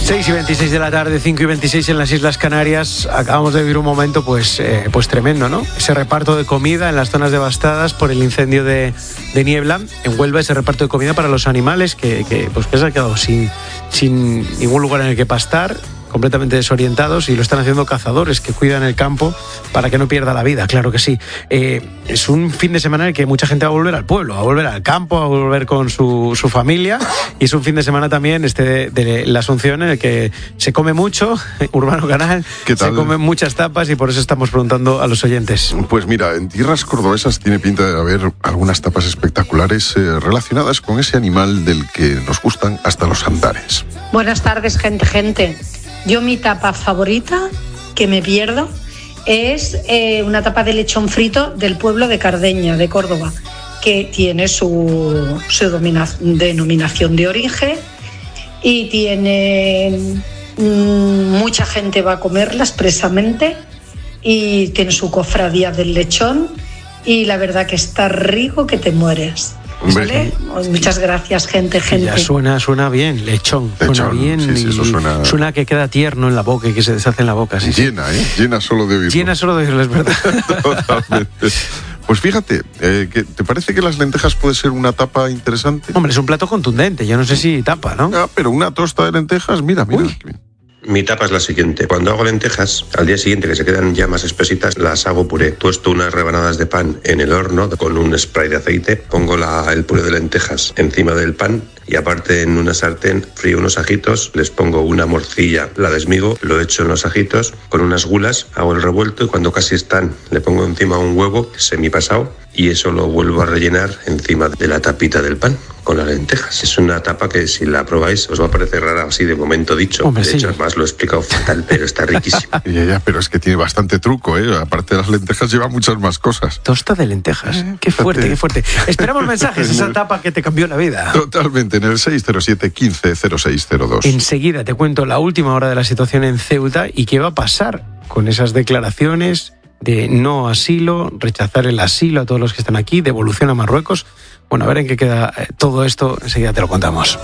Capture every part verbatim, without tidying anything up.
seis y veintiséis de la tarde, cinco y veintiséis en las Islas Canarias. Acabamos de vivir un momento pues, eh, pues tremendo, ¿no? Ese reparto de comida en las zonas devastadas por el incendio de, de Niebla. En Huelva, ese reparto de comida para los animales que, que, pues, que se han quedado sin, sin ningún lugar en el que pastar, completamente desorientados, y lo están haciendo cazadores que cuidan el campo para que no pierda la vida, claro que sí. Eh, es un fin de semana en el que mucha gente va a volver al pueblo, a volver al campo, a volver con su, su familia, y es un fin de semana también este de, de la Asunción en el que se come mucho, Urbano Canal, ¿Qué tal? Se comen muchas tapas, y por eso estamos preguntando a los oyentes. Pues mira, en tierras cordobesas tiene pinta de haber algunas tapas espectaculares eh, relacionadas con ese animal del que nos gustan hasta los andares. Buenas tardes, gente, gente. Yo mi tapa favorita, que me pierdo, es eh, una tapa de lechón frito del pueblo de Cardeña, de Córdoba, que tiene su, su domina, denominación de origen y tiene mmm, mucha gente va a comerla expresamente, y tiene su cofradía del lechón, y la verdad que está rico que te mueres. ¿Vale? Muchas gracias, gente, gente. Ya suena, suena bien, lechón, lechón suena bien, sí, sí, eso y suena... suena que queda tierno en la boca y que se deshace en la boca. Sí, llena, ¿eh? Llena solo de oírlo. Llena solo de oírlo, es verdad. Totalmente. Pues fíjate, eh, que ¿te parece que las lentejas puede ser una tapa interesante? Hombre, es un plato contundente, yo no sé si tapa, ¿no? Ah, pero una tosta de lentejas, mira, mira. Uy. Mi tapa es la siguiente. Cuando hago lentejas, al día siguiente, que se quedan ya más espesitas, las hago puré. Tuesto unas rebanadas de pan en el horno con un spray de aceite. Pongo la, el puré de lentejas encima del pan, y aparte en una sartén frío unos ajitos, les pongo una morcilla, la desmigo, lo echo en los ajitos con unas gulas, hago el revuelto, y cuando casi están le pongo encima un huevo semipasado, y eso lo vuelvo a rellenar encima de la tapita del pan con las lentejas. Es una tapa que si la probáis os va a parecer rara así de momento dicho. Hombre, de sí. hecho, además lo he explicado fatal, pero está riquísimo. Ya, ya, pero es que tiene bastante truco, ¿eh? Aparte de las lentejas lleva muchas más cosas. Tosta de lentejas. Eh, Qué fuerte, fíjate. qué fuerte. Esperamos mensajes, esa tapa que te cambió la vida. Totalmente, en el seis cero siete, quince cero seis cero dos. Enseguida te cuento la última hora de la situación en Ceuta y qué va a pasar con esas declaraciones de no asilo, rechazar el asilo a todos los que están aquí, devolución a Marruecos. Bueno, a ver en qué queda eh, todo esto, enseguida te lo contamos.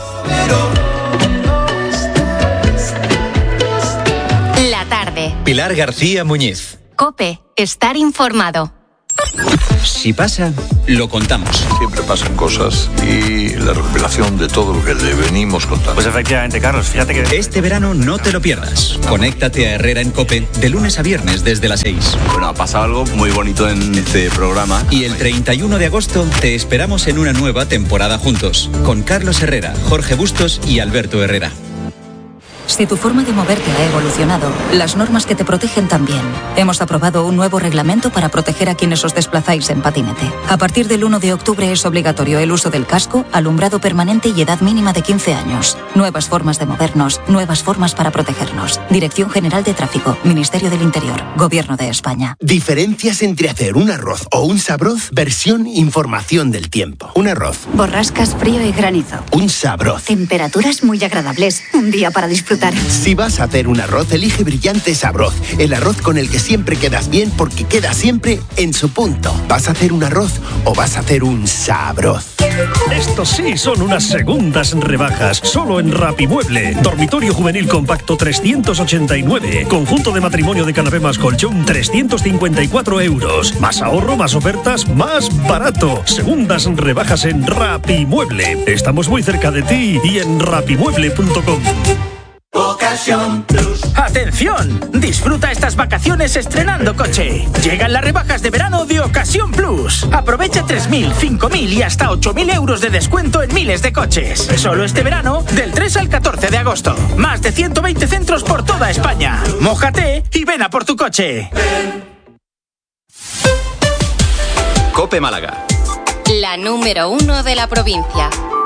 La tarde. Pilar García Muñiz. COPE. Estar informado. Si pasa, lo contamos. Siempre pasan cosas y la recopilación de todo lo que le venimos contando. Pues efectivamente, Carlos, fíjate que... Este verano no te lo pierdas. Conéctate a Herrera en COPE de lunes a viernes desde las seis. Bueno, ha pasado algo muy bonito en este programa. Y el treinta y uno de agosto te esperamos en una nueva temporada juntos, con Carlos Herrera, Jorge Bustos y Alberto Herrera. Si tu forma de moverte ha evolucionado, las normas que te protegen también. Hemos aprobado un nuevo reglamento para proteger a quienes os desplazáis en patinete. A partir del uno de octubre es obligatorio el uso del casco, alumbrado permanente y edad mínima de quince años. Nuevas formas de movernos, nuevas formas para protegernos. Dirección General de Tráfico, Ministerio del Interior, Gobierno de España. Diferencias entre hacer un arroz o un sabroz, versión información del tiempo. Un arroz. Borrascas, frío y granizo. Un sabroz. Temperaturas muy agradables. Un día para disfrutar. Si vas a hacer un arroz, elige Brillante Sabroz, el arroz con el que siempre quedas bien porque queda siempre en su punto. ¿Vas a hacer un arroz o vas a hacer un sabroz? Estos sí son unas segundas rebajas, solo en Rapimueble. Dormitorio juvenil compacto trescientos ochenta y nueve, conjunto de matrimonio de canapé más colchón trescientos cincuenta y cuatro euros. Más ahorro, más ofertas, más barato. Segundas rebajas en Rapimueble. Estamos muy cerca de ti y en rapimueble punto com. Ocasión Plus. ¡Atención! Disfruta estas vacaciones estrenando coche. Llegan las rebajas de verano de Ocasión Plus. Aprovecha tres mil, cinco mil y hasta ocho mil euros de descuento en miles de coches. Solo este verano, del tres al catorce de agosto. Más de ciento veinte centros por toda España. Mójate y ven a por tu coche. COPE Málaga. La número uno de la provincia.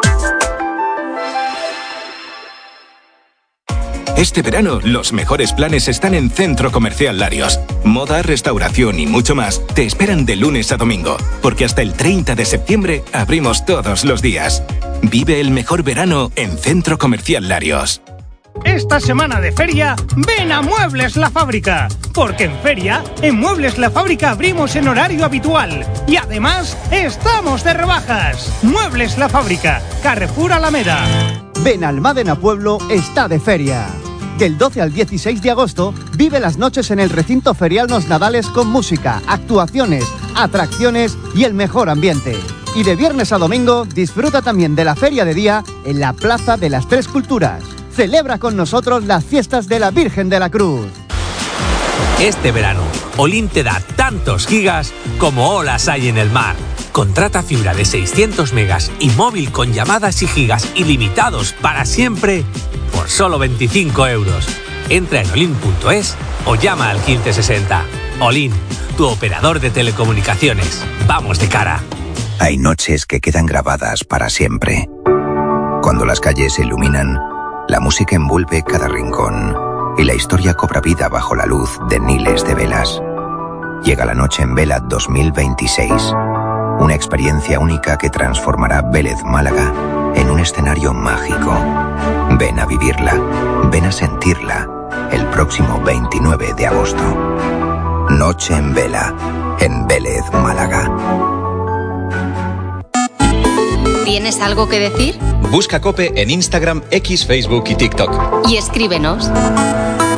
Este verano, los mejores planes están en Centro Comercial Larios. Moda, restauración y mucho más te esperan de lunes a domingo, porque hasta el treinta de septiembre abrimos todos los días. Vive el mejor verano en Centro Comercial Larios. Esta semana de feria, ven a Muebles La Fábrica, porque en feria, en Muebles La Fábrica abrimos en horario habitual y además estamos de rebajas. Muebles La Fábrica, Carrefour Alameda. Benalmádena Pueblo está de feria. Del doce al dieciséis de agosto, vive las noches en el recinto ferial Los Nadales con música, actuaciones, atracciones y el mejor ambiente. Y de viernes a domingo, disfruta también de la feria de día en la Plaza de las Tres Culturas. Celebra con nosotros las fiestas de la Virgen de la Cruz. Este verano, Olin te da tantos gigas como olas hay en el mar. Contrata fibra de seiscientos megas y móvil con llamadas y gigas ilimitados para siempre por solo veinticinco euros. Entra en olin punto es o llama al quince sesenta. Olin, tu operador de telecomunicaciones. Vamos de cara. Hay noches que quedan grabadas para siempre. Cuando las calles se iluminan, la música envuelve cada rincón y la historia cobra vida bajo la luz de miles de velas. Llega la Noche en Vela dos mil veintiséis. Una experiencia única que transformará Vélez Málaga en un escenario mágico. Ven a vivirla, ven a sentirla, el próximo veintinueve de agosto. Noche en Vela, en Vélez Málaga. ¿Tienes algo que decir? Busca COPE en Instagram, X, Facebook y TikTok. Y escríbenos.